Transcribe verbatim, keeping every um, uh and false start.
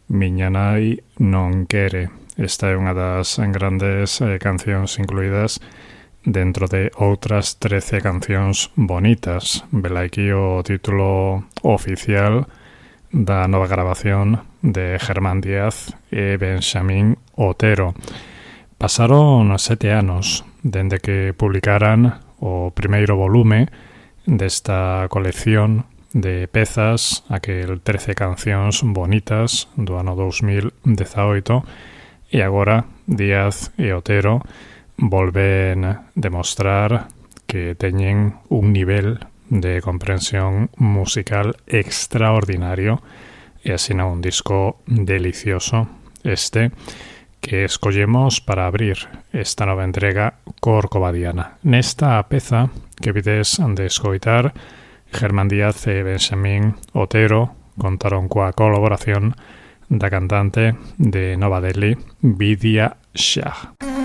Miña nai non quere. Esta é unha das grandes eh, cancións incluídas dentro de outras trece cancións bonitas. Vela aquí o título oficial da nova grabación de Germán Díaz e Benxamín Otero. Pasaron sete anos dende que publicaran o primeiro volume desta colección de pezas, aquel trece cancións bonitas do ano dous mil dezaoito, e agora Díaz e Otero volven demostrar que teñen un nivel de comprensión musical extraordinario e asina un disco delicioso este que escollemos para abrir esta nova entrega corcovadiana. Nesta peza que vides de escoitar, Germán Díaz e Benxamín Otero contaron coa colaboración da cantante de Nova Delhi, Vidya Shah.